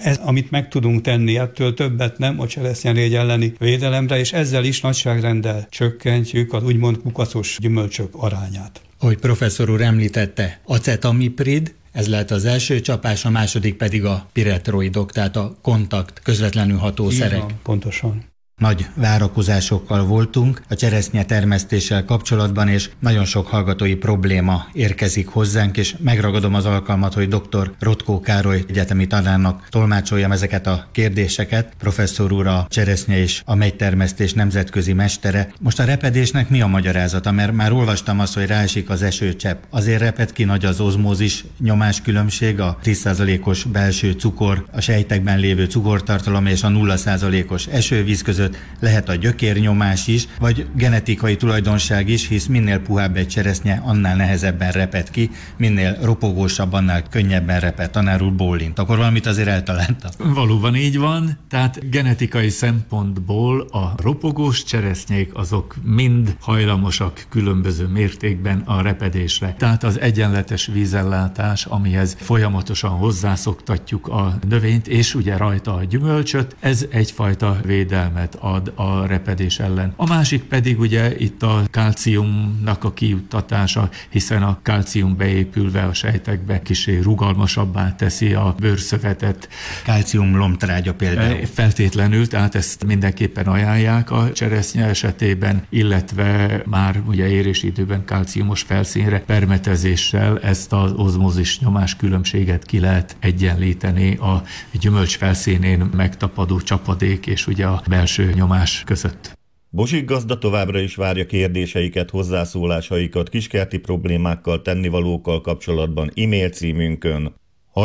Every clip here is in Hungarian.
Ez, amit meg tudunk tenni, ettől többet nem a cseresznyelégy elleni védelemre, és ezzel is nagyságrenddel csökkentjük az úgymond kukacos gyümölcsök arányát. Ahogy professzor úr említette, acetamiprid, ez lehet az első csapás, a második pedig a piretroidok, tehát a kontakt közvetlenül hatószerek. Igen, pontosan. Nagy várakozásokkal voltunk a cseresznye termesztéssel kapcsolatban, és nagyon sok hallgatói probléma érkezik hozzánk, és megragadom az alkalmat, hogy dr. Rotkó Károly egyetemi tanárnak tolmácsoljam ezeket a kérdéseket. Professzor úr a cseresznye és a megytermesztés nemzetközi mestere. Most a repedésnek mi a magyarázata? Mert már olvastam azt, hogy ráesik az esőcsepp. Azért reped ki nagy az ozmózis nyomáskülönbség, a 10%-os belső cukor, a sejtekben lévő cukortartalom és a 0%-os esővíz között. Lehet a gyökérnyomás is, vagy genetikai tulajdonság is, hisz minél puhább egy cseresznye, annál nehezebben reped ki, minél ropogósabb, annál könnyebben reped. Tanár úr bólint. Akkor valamit azért eltaláltam. Valóban így van, tehát genetikai szempontból a ropogós cseresznyék azok mind hajlamosak különböző mértékben a repedésre. Tehát az egyenletes vízellátás, amihez folyamatosan hozzászoktatjuk a növényt, és ugye rajta a gyümölcsöt, ez egyfajta védelmet ad a repedés ellen. A másik pedig ugye itt a kalciumnak a kijuttatása, hiszen a kalcium beépülve a sejtekbe kissé rugalmasabbá teszi a bőrszövetet. Kalcium lombtrágya például. Feltétlenül, tehát ezt mindenképpen ajánlják a cseresznye esetében, illetve már ugye érési időben kalciumos felszínre permetezéssel ezt az ozmózis nyomás különbséget ki lehet egyenlíteni a gyümölcs felszínén megtapadó csapadék és ugye a belső nyomás között. Bosik gazda továbbra is várja kérdéseiket, hozzászólásaikat kiskerti problémákkal, tennivalókkal kapcsolatban e-mail címünkön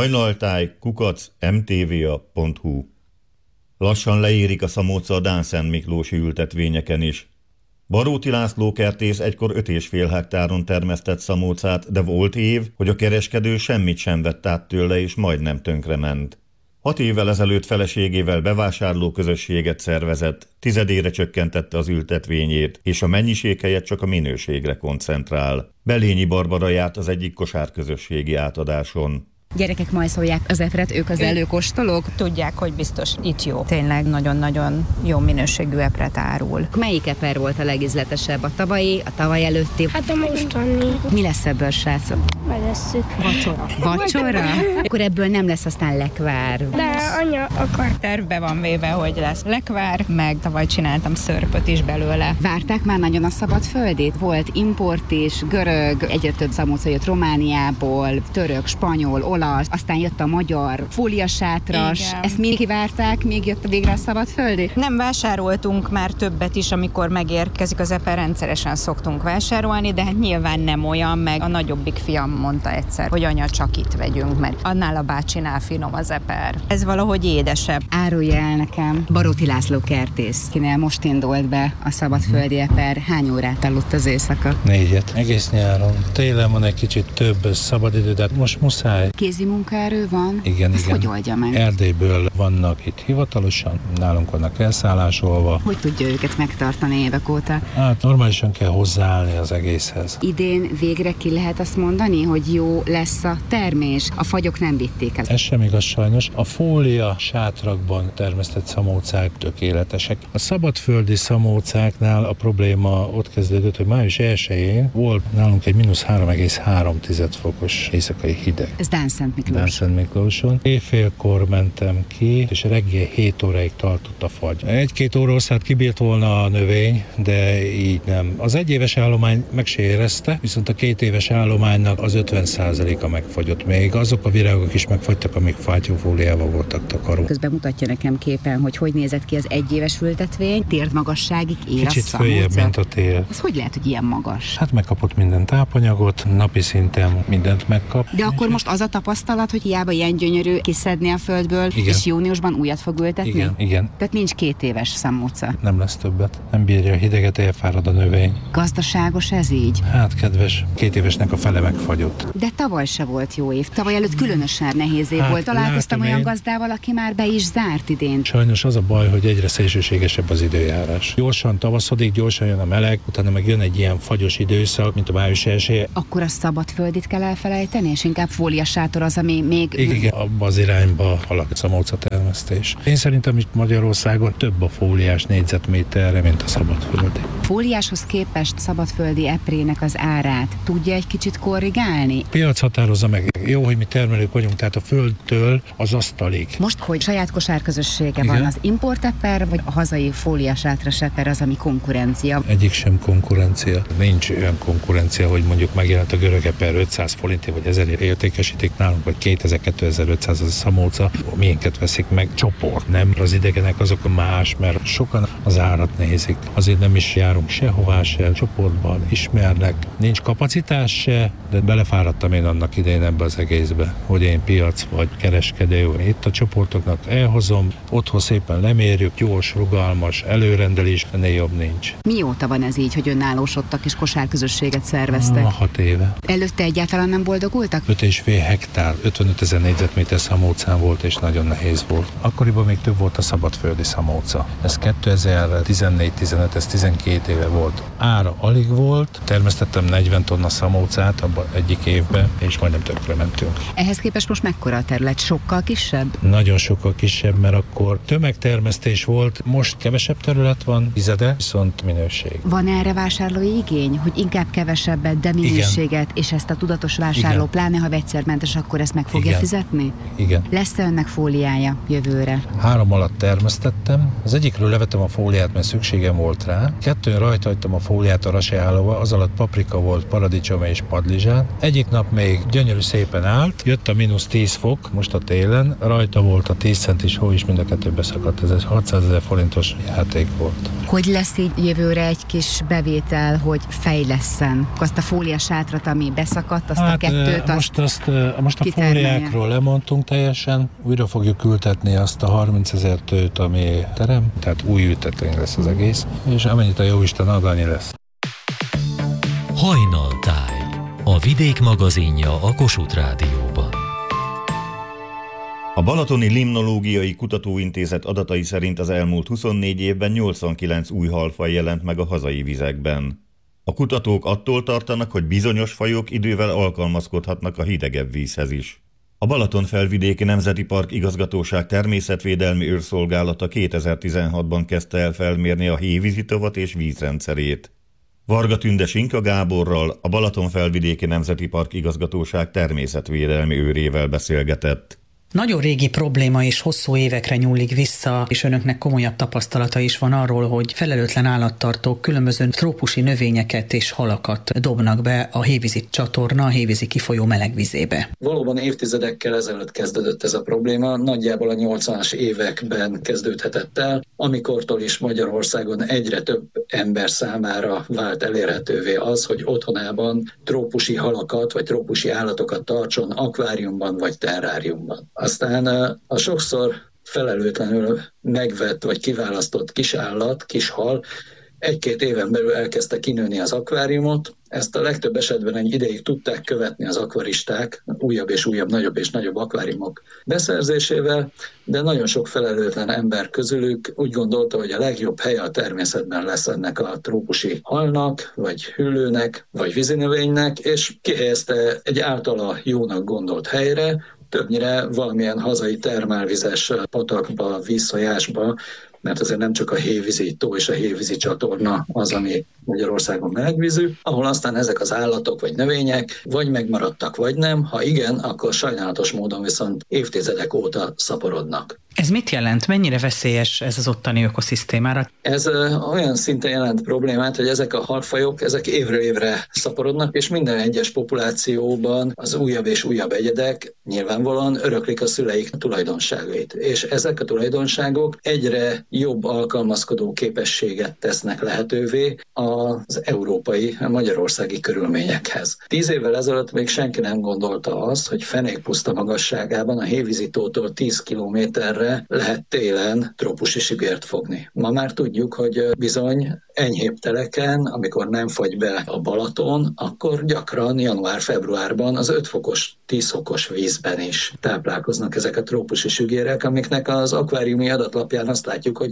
hajnaltáj@mtva.hu. Lassan leérik a szamóca a Dánszent Miklósi ültetvényeken is. Baróti László kertész egykor 5,5 hektáron termesztett szamócát, de volt év, hogy a kereskedő semmit sem vett át tőle és majdnem tönkrement. 6 évvel ezelőtt feleségével bevásárló közösséget szervezett, 10-ére csökkentette az ültetvényét, és a mennyiség helyett csak a minőségre koncentrál. Belényi Barbara járt az egyik kosárközösségi átadáson. Gyerekek majszolják az epret, ők az előkóstolók. Tudják, hogy biztos itt jó. Tényleg nagyon-nagyon jó minőségű epret árul. Melyik eper volt a legízletesebb? A tavalyi, a tavaly előtti? Hát a mostani. Mi lesz ebből, srácok? Megesszük. Vacsora? Akkor ebből nem lesz aztán lekvár. De anya akar. Tervbe van véve, hogy lesz lekvár, meg tavaly csináltam szörpöt is belőle. Várták már nagyon a szabadföldét? Volt import is, görög, egyre több szamóca jött Romániából, török, spanyol, olasz, aztán jött a magyar fóliasátras. Igen. Ezt mind kivárták, még jött végre a szabadföldi? Nem vásároltunk már többet is, amikor megérkezik az eper, rendszeresen szoktunk vásárolni, de hát nyilván nem olyan, meg a nagyobbik fiam mondta egyszer, hogy anya, csak itt vegyünk, mert annál a bácsinál finom az eper. Ez valahogy édesebb. Árulja el nekem, Baróti László kertész, kinél most indult be a szabadföldi eper. Hány órát aludt az éjszaka? 4. Egész nyáron. Télen van egy kicsit több szabadidő, de most muszáj. Kézi munkaerő van? Igen, ezt igen. hogy oldja meg? Erdélyből vannak itt hivatalosan, nálunk vannak elszállásolva. Hogy tudja őket megtartani évek óta? Hát normálisan kell hozzáállni az egészhez. Idén végre ki lehet azt mondani, hogy jó lesz a termés? A fagyok nem vitték el. Ez sem igaz sajnos. A fólia sátrakban termesztett szamócák tökéletesek. A szabadföldi szamócáknál a probléma ott kezdődött, hogy május 1-én volt nálunk egy -3,3 fokos éjszakai hideg. Ez Dánszent Miklós. Dánszent Miklóson. Éjfélkor mentem ki, és reggel 7 óráig tartott a fagy. 1-2 óra hosszát kibírt volna a növény, de így nem. Az 1 éves állomány meg se érezte, viszont a 2 éves állománynak az 50%-a megfagyott még. Azok a virágok is megfagytak, amik fátyófóliával voltak takaró. Közben mutatja nekem képen, hogy nézett ki az 1 éves ültetvény. Térdmagasságig ér Kicsit a szamóca. följebb, mint a tér. Ez hogy lehet, hogy ilyen magas? Hát megkapott minden tápanyagot, napi szinten mindent megkap. De akkor most az a tapasztalat, hogy hiába ilyen gyönyörű kiszedni a földből, igen. És júniusban újat fog ültetni? Igen. Tehát nincs 2 éves szamóca. Nem lesz többet. Nem bírja a hideget, elfárad a növény. Gazdaságos ez így? Hát kedves, 2 évesnek a fele megfagyott. De tavaly se volt jó év. Tavaly előtt különösen nehéz év volt. Találkoztam olyan gazdával, aki már be is zárt idén. Sajnos az a baj, hogy egyre szélsőségesebb az időjárás. Gyorsan tavaszodik, gyorsan jön a meleg, utána meg jön egy ilyen fagyos időszak, mint a május 1. Akkor a szabadföldit kell elfelejteni, és inkább fóliasátor szektor az, ami még... Igen, abba az irányba halad a szamóca termesztés. Én szerintem itt Magyarországon több a fóliás négyzetméterre, mint a szabadföldi. Fóliáshoz képest szabadföldi eprének az árát tudja egy kicsit korrigálni? Piac határozza meg. Jó, hogy mi termelők vagyunk, tehát a földtől az asztalig. Most, hogy saját kosárközössége Igen. van, az importeper vagy a hazai fóliás sátraseper az, ami konkurencia? Egyik sem konkurencia. Nincs olyan konkurencia, hogy mondjuk megjelent a görög eper 500 forintért, vagy 1000 értékesítik nálunk, vagy 2000-2500 az a szamóca. Miénket veszik meg csoport, nem? Az idegenek azok más, mert sokan az árat nézik. Azért nem is járunk sehová se, csoportban ismernek. Nincs kapacitás se, de belefáradtam én annak idején ebbe az egészbe, hogy én piac vagy kereskedő. Itt a csoportoknak elhozom, otthon szépen lemérjük, gyors, rugalmas, előrendelés, ennél jobb nincs. Mióta van ez így, hogy önállósodtak és kosárközösséget szerveztek? 6 éve. Előtte egyáltalán nem boldogultak? 5,5 hektár, 55 000 négyzetméter szamócán volt, és nagyon nehéz volt. Akkoriban még több volt a szabadföldi szamóca. Ez 2014-15, ez 12 éve volt. Ára alig volt, termesztettem 40 tonna szamócát abban egyik évben, és majdnem tönkre mentünk. Ehhez képest most mekkora a terület? Sokkal kisebb? Nagyon sokkal kisebb, mert akkor tömegtermesztés volt, most kevesebb terület van, tizede, viszont minőség. Van erre vásárlói igény, hogy inkább kevesebbet, de minőséget, és ezt a tudatos vásárló, Igen. pláne ha vegyszermentes, akkor ezt meg fogja Igen. fizetni? Igen. Lesz-e önnek fóliája jövőre? 3 alatt termesztettem, az egyikről levettem a fóliát, mert szükségem volt rá. 2-n rajta hagytam a fóliát a raseállóba, az alatt paprika volt, paradicsom és padlizsán. Egyik nap még gyönyörű szépen állt, jött a -10 fok, most a télen, rajta volt a 10 centis hó is, mind a kettő beszakadt. Ez egy 600 000 forintos játék volt. Hogy lesz így jövőre egy kis bevétel, hogy fejlesszen azt a fóliasátrat, ami beszakadt, azt a kettőt, most a kitermelje? fóliákról lemondtunk teljesen, újra fogjuk ültetni azt a 30 000 tőt, ami terem, tehát új ültetvény lesz az egész, és amennyit a jóisten ad, annyi lesz. Hajnaltáj, a Vidék magazinja a Kossuth Rádióban. A Balatoni Limnológiai Kutatóintézet adatai szerint az elmúlt 24 évben 89 új halfaj jelent meg a hazai vizekben. A kutatók attól tartanak, hogy bizonyos fajok idővel alkalmazkodhatnak a hidegebb vízhez is. A Balatonfelvidéki Nemzeti Park Igazgatóság természetvédelmi őrszolgálata 2016-ban kezdte el felmérni a hévízitovat és vízrendszerét. Varga Tünde Sinka Gáborral, a Balatonfelvidéki Nemzeti Park Igazgatóság természetvédelmi őrével beszélgetett. Nagyon régi probléma és hosszú évekre nyúlik vissza, és önöknek komolyabb tapasztalata is van arról, hogy felelőtlen állattartók különböző trópusi növényeket és halakat dobnak be a hévízi csatorna, a hévízi kifolyó melegvizébe. Valóban évtizedekkel ezelőtt kezdődött ez a probléma, nagyjából a 80-as években kezdődhetett el, amikortól is Magyarországon egyre több ember számára vált elérhetővé az, hogy otthonában trópusi halakat vagy trópusi állatokat tartson akváriumban vagy terráriumban. Aztán a sokszor felelőtlenül megvett vagy kiválasztott kisállat, kishal 1-2 éven belül elkezdte kinőni az akváriumot. Ezt a legtöbb esetben egy ideig tudták követni az akvaristák, újabb és újabb, nagyobb és nagyobb akváriumok beszerzésével, de nagyon sok felelőtlen ember közülük úgy gondolta, hogy a legjobb helye a természetben lesz ennek a trópusi halnak, vagy hüllőnek, vagy vízinövénynek, és kihelyezte egy általa jónak gondolt helyre, többnyire valamilyen hazai termálvizes patakba, vízfolyásba, mert azért nem csak a hévízi tó és a hévízi csatorna az, ami Magyarországon melegvízű, ahol aztán ezek az állatok vagy növények vagy megmaradtak, vagy nem. Ha igen, akkor sajnálatos módon viszont évtizedek óta szaporodnak. Ez mit jelent? Mennyire veszélyes ez az ottani ökoszisztémára? Ez olyan szinten jelent problémát, hogy ezek a halfajok, ezek évről évre szaporodnak, és minden egyes populációban az újabb és újabb egyedek nyilvánvalóan öröklik a szüleik tulajdonságait. És ezek a tulajdonságok egyre jobb alkalmazkodó képességet tesznek lehetővé az európai, a magyarországi körülményekhez. 10 évvel ezelőtt még senki nem gondolta azt, hogy fenékpuszta magasságában a hévízi tótól 10 kilométerre lehet télen trópusi sigért fogni. Ma már tudjuk, hogy bizony enyhébb teleken, amikor nem fagy be a Balaton, akkor gyakran január-februárban az 5 fokos, 10 fokos vízben is táplálkoznak ezek a trópusi sügérek, amiknek az akváriumi adatlapján azt látjuk, hogy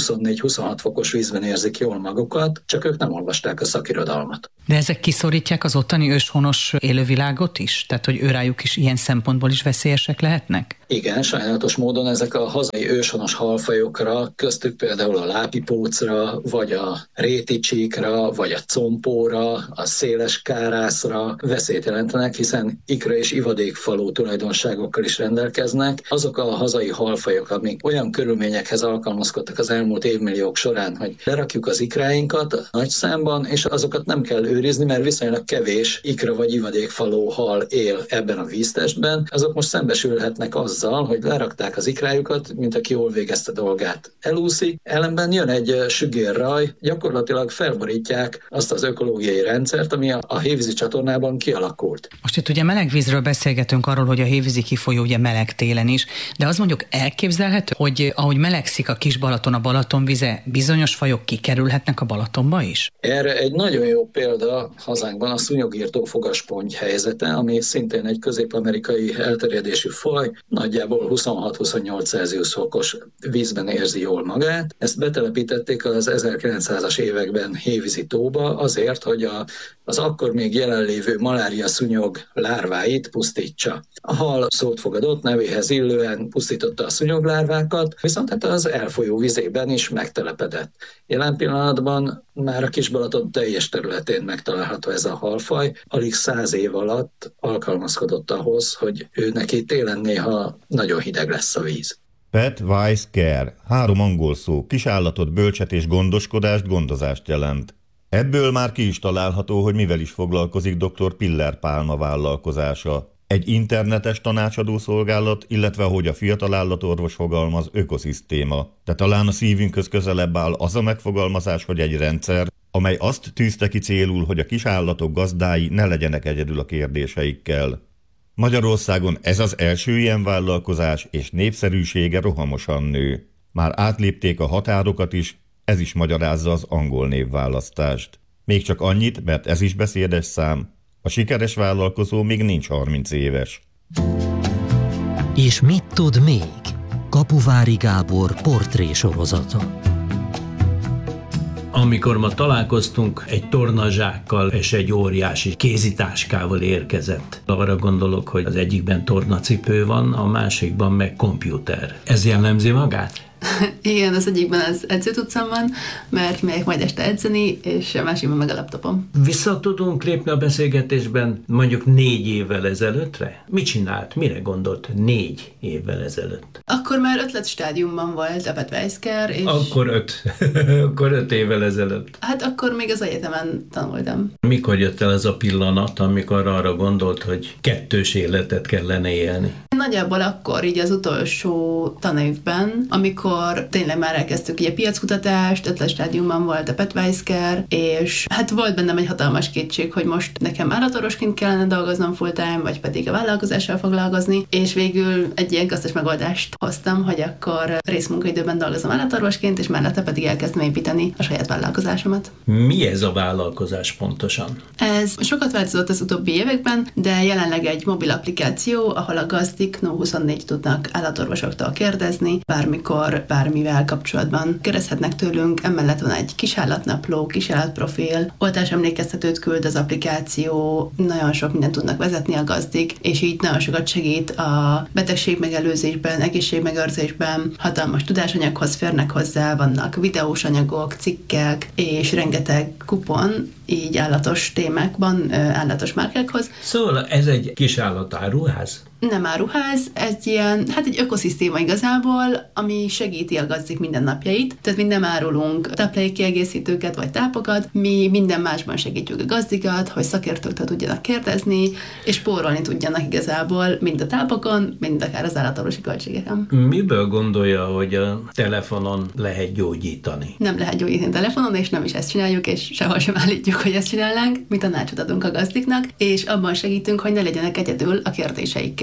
24-26 fokos vízben érzik jól magukat, csak ők nem olvasták a szakirodalmat. De ezek kiszorítják az ottani őshonos élővilágot is? Tehát, hogy őrájuk is ilyen szempontból is veszélyesek lehetnek? Igen, sajnálatos módon ezek a hazai őshonos halfajokra, köztük például a lápipócra, vagy a réticsíkra, vagy a compóra, a széles kárászra veszélyt jelentenek, hiszen ikra és ivadékfalú tulajdonságokkal is rendelkeznek. Azok a hazai halfajok, amik olyan körülményekhez alkalmazkodtak az elmúlt évmilliók során, hogy lerakjuk az ikráinkat nagy számban, és azokat nem kell őrizni, mert viszonylag kevés ikra vagy ivadékfalú hal él ebben a víztestben, azok most szembesülhetnek azzal, hogy lerakták az ikrájukat, mint aki jól végezte dolgát. Elúszik, ellenben jön egy sügérraj, gyakorlatilag felborítják azt az ökológiai rendszert, ami a hévízi csatornában kialakult. Most itt ugye meleg vízről beszélgetünk arról, hogy a hévízi kifolyó ugye meleg télen is, de az mondjuk elképzelhető, hogy ahogy melegszik a kis Balaton, a Balatonvize, bizonyos fajok kikerülhetnek a Balatonba is? Erre egy nagyon jó példa hazánkban a szúnyogírtó fogasponty helyzete, ami szintén egy közép-amerikai elterjedésű faj, nagyjából 26-28 Celsius fokos vízben érzi jól magát. Ezt betelepítették az 1900-as években hévízi tóba azért, hogy az akkor még jelenlévő malária szúnyog lárváit pusztítsa. A hal szót fogadott, nevéhez illően pusztította a szúnyoglárvákat, viszont hát az elfolyó vizében is megtelepedett. Jelen pillanatban már a Kis-Balaton teljes területén megtalálható ez a halfaj. Alig 100 év alatt alkalmazkodott ahhoz, hogy ő neki télen néha nagyon hideg lesz a víz. Pet, Wise, Care. 3 angol szó, kisállatot, bölcset és gondoskodást, gondozást jelent. Ebből már ki is található, hogy mivel is foglalkozik dr. Piller Pálma vállalkozása. Egy internetes tanácsadószolgálat, illetve ahogy a fiatal állatorvos fogalmaz, ökoszisztéma. De talán a szívünkhöz közelebb áll az a megfogalmazás, hogy egy rendszer, amely azt tűzte ki célul, hogy a kisállatok gazdái ne legyenek egyedül a kérdéseikkel. Magyarországon ez az első ilyen vállalkozás, és népszerűsége rohamosan nő. Már átlépték a határokat is, ez is magyarázza az angol névválasztást. Még csak annyit, mert ez is beszédes szám, a sikeres vállalkozó még nincs 30 éves. És mit tud még? Kapuvári Gábor portrésorozata. Amikor ma találkoztunk, egy tornazsákkal és egy óriási kézitáskával érkezett. Arra gondolok, hogy az egyikben tornacipő van, a másikban meg kompjúter. Ez jellemzi magát? Igen, az egyikben az edzőtutcam van, mert megyek majd este edzeni, és a másikban meg a laptopom. Vissza tudunk lépni a beszélgetésben mondjuk 4 évvel ezelőttre? Mit csinált? Mire gondolt 4 évvel ezelőtt? Akkor már ötletstádiumban volt a Petweisker, és... Akkor 5 évvel ezelőtt. Hát akkor még az egyetemen tanultam. Mikor jött el ez a pillanat, amikor arra gondolt, hogy 2 életet kellene élni? Nagyjából akkor, így az utolsó tanévben, amikor tényleg már elkezdtük így a piackutatást, ötletstádiumban volt a Petweisker, és hát volt bennem egy hatalmas kétség, hogy most nekem állatorvosként kellene dolgoznom full-time, vagy pedig a vállalkozással foglalkozni, és végül egy ilyen gazdas megoldást hoztam, hogy akkor részmunkaidőben dolgozom állatorvosként, és mellette pedig elkezdtem építeni a saját vállalkozásomat. Mi ez a vállalkozás pontosan? Ez sokat változott az utóbbi években, de jelenleg egy mobil applikáció, ahol a gazdik 0-24 tudnak állatorvosoktól kérdezni, bármikor, bármivel kapcsolatban kérdezhetnek tőlünk, emellett van egy kisállatnapló, kisállatprofil, oltásemlékeztetőt küld az applikáció, nagyon sok mindent tudnak vezetni a gazdik, és így nagyon sokat segít a betegség megelőzésben, egészségmegőrzésben, hatalmas tudásanyaghoz férnek hozzá, vannak videós anyagok, cikkek, és rengeteg kupon, így állatos témákban, állatos márkákhoz. Szóval ez egy kisállatáruház? Nem áruház, egy ökoszisztéma igazából, ami segíti a gazdik mindennapjait. Tehát mi nem árulunk táplálékkiegészítőket vagy tápokat, mi minden másban segítjük a gazdikat, hogy szakértőktől tudjanak kérdezni, és spórolni tudjanak igazából mind a tápokon, mind akár az állatorvosi költségeken. Miből gondolja, hogy a telefonon lehet gyógyítani? Nem lehet gyógyítani telefonon, és nem is ezt csináljuk, és sehol sem állítjuk, hogy ezt csinálnánk. Mi tanácsot adunk a gazdiknak, és abban segítünk, hogy ne legyenek egyedül a kérdéseikkel.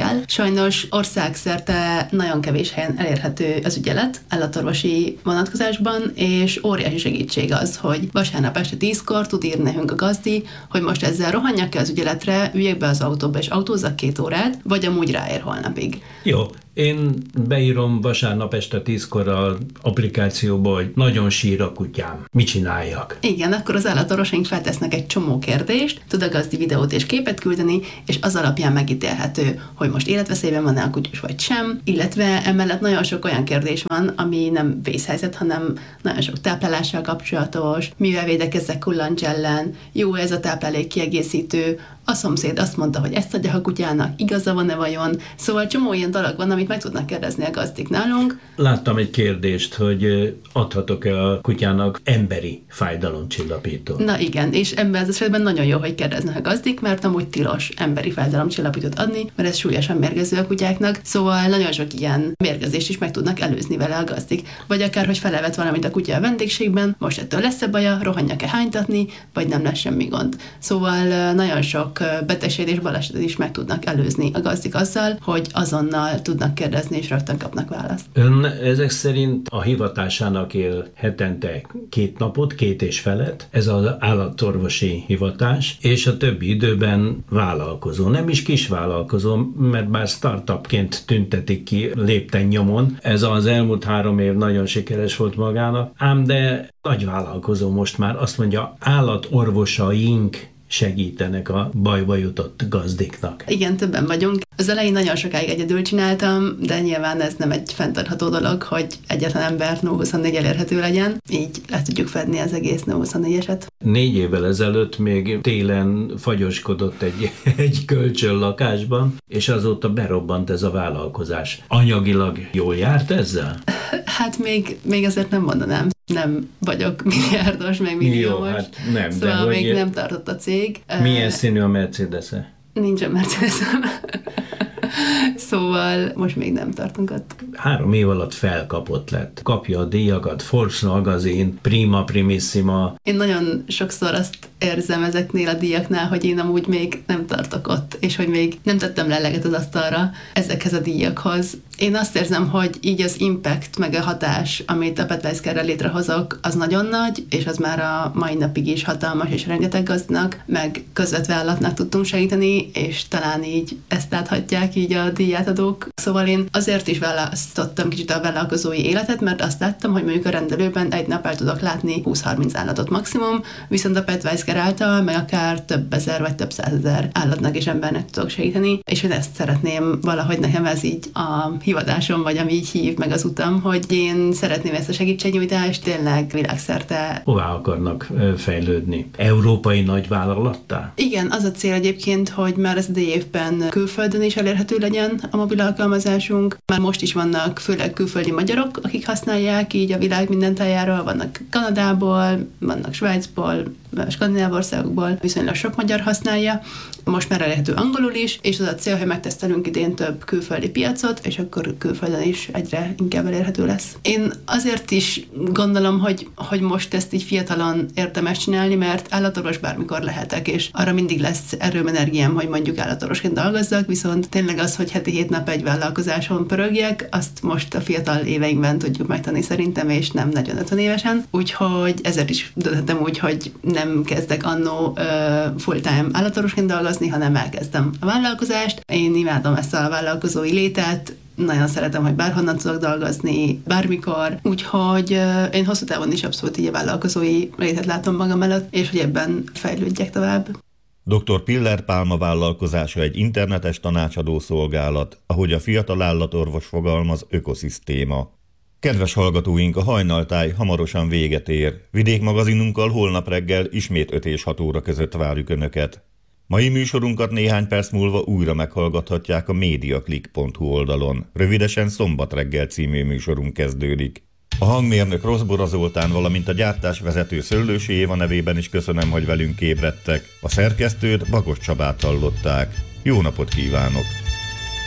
kell. Sajnos országszerte nagyon kevés helyen elérhető az ügyelet állatorvosi vonatkozásban, és óriási segítség az, hogy vasárnap este 10-kor tud írni nekünk a gazdi, hogy most ezzel rohanjak ki az ügyeletre, üljek be az autóba és autózzak 2 órát, vagy amúgy ráér holnapig. Jó, én beírom vasárnap este 10-kor az applikációba, hogy nagyon sír a kutyám. Mit csináljak? Igen, akkor az állatorvosaink feltesznek egy csomó kérdést, tud a gazdi videót és képet küldeni, és az alapján megítélhető, hogy most életveszélyben van-e a kutyus vagy sem, illetve emellett nagyon sok olyan kérdés van, ami nem vészhelyzet, hanem nagyon sok táplálással kapcsolatos, mivel védekezzek kullancs ellen, jó ez a táplálék kiegészítő, a szomszéd azt mondta, hogy ezt adja a kutyának, igaza van-e vajon? Szóval csomó ilyen dolog van, amit meg tudnak kérdezni a gazdik nálunk. Láttam egy kérdést, hogy adhatok-e a kutyának emberi fájdalomcsillapítót? Na igen, és ebben az esetben nagyon jó, hogy kérdeznek a gazdik, mert amúgy tilos emberi fájdalomcsillapítót adni, mert ez súlyosan mérgező a kutyáknak, szóval nagyon sok ilyen mérgezést is meg tudnak előzni vele a gazdik. Vagy akár, hogy felevet valamit a kutya a vendégségben, most ettől lesz-e baja, rohanjak-e hánytatni, vagy nem lesz semmi gond. Szóval nagyon sok betegség és balesetet is meg tudnak előzni a gazdik azzal, hogy azonnal tudnak kérdezni és rögtön kapnak választ. Ön ezek szerint a hivatásának él hetente 2 napot, 2 és felet, ez az állatorvosi hivatás, és a többi időben vállalkozó. Nem is kis vállalkozó, mert bár startupként tüntetik ki lépten nyomon, ez az elmúlt 3 év nagyon sikeres volt magának, ám de nagy vállalkozó most már, azt mondja, állatorvosaink segítenek a bajba jutott gazdiknak. Igen, többen vagyunk. Az elején nagyon sokáig egyedül csináltam, de nyilván ez nem egy fenntartható dolog, hogy egyetlen ember 0-24 elérhető legyen. Így le tudjuk fedni az egész 0-24-eset. 4 évvel ezelőtt még télen fagyoskodott egy kölcsönlakásban, és azóta berobbant ez a vállalkozás. Anyagilag jól járt ezzel? Hát még azért nem mondanám. Nem vagyok milliárdos, meg milliómos. Jó, hát nem. Szóval de még nem tartott a cég. Milyen színű a Mercedes-e? Nincsen Mercedes-em. Szóval most még nem tartunk ott. 3 év alatt felkapott lett. Kapja a díjakat, Forbes magazin, Prima Primissima. Én nagyon sokszor azt érzem ezeknél a díjaknál, hogy én amúgy még nem tartok ott, és hogy még nem tettem le eleget az asztalra ezekhez a díjakhoz. Én azt érzem, hogy így az impact, meg a hatás, amit a Petweiss-kerrel létrehozok, az nagyon nagy, és az már a mai napig is hatalmas, és rengeteg gazdnak, meg közvetve állatnak tudtunk segíteni, és talán így ezt láthatják így a díjátadók. Szóval én azért is választottam kicsit a vállalkozói életet, mert azt láttam, hogy mondjuk a rendelőben egy nap el tudok látni 20-30 állatot maximum, viszont a Petweiss-ker által meg akár több ezer vagy több százezer állatnak és embernek tudok segíteni, és én ezt szeretném valahogy, nekem ez így a hivatásom, vagy ami így hív meg az utam, hogy én szeretném ezt a segítségnyújtást tényleg világszerte. Hová akarnak fejlődni? Európai nagyvállalattá? Igen, az a cél egyébként, hogy már az idei évben külföldön is elérhető legyen a mobil alkalmazásunk. Már most is vannak főleg külföldi magyarok, akik használják így a világ minden tájáról, vannak Kanadából, vannak Svájcból, skandináv országokból, viszonylag sok magyar használja. Most már elérhető angolul is, és az a cél, hogy megtesztelünk idén több külföldi piacot, és akkor külföldön is egyre inkább elérhető lesz. Én azért is gondolom, hogy most ezt így fiatalon érdemes csinálni, mert állatorvos bármikor lehetek, és arra mindig lesz erőm, energiám, hogy mondjuk állatorvosként dolgozzak, viszont tényleg az, hogy heti 7 nap egy vállalkozáson pörögjek, azt most a fiatal éveinkben tudjuk megtanulni szerintem, és nem 40-50 évesen. Úgyhogy ezért is döntöttem úgy, hogy nem kezdek annó full-time állatorvosként dolgozni, hanem elkezdtem a vállalkozást. Én imádom ezt a vállalkozói létet, nagyon szeretem, hogy bárhonnan tudok dolgozni, bármikor, úgyhogy én hosszú távon is abszolút így a vállalkozói létet látom magam előtt, és hogy ebben fejlődjek tovább. Dr. Piller Pálma vállalkozása egy internetes tanácsadó szolgálat, ahogy a fiatal állatorvos fogalmaz, ökoszisztéma. Kedves hallgatóink, a hajnaltáj hamarosan véget ér. Vidékmagazinunkkal holnap reggel ismét 5 és 6 óra között várjuk Önöket. Mai műsorunkat néhány perc múlva újra meghallgathatják a mediaclick.hu oldalon. Rövidesen Szombat reggel című műsorunk kezdődik. A hangmérnök Roszbora Zoltán, valamint a gyártásvezető Szöllősi Éva nevében is köszönöm, hogy velünk ébredtek. A szerkesztőt, Bakos Csabát hallották. Jó napot kívánok!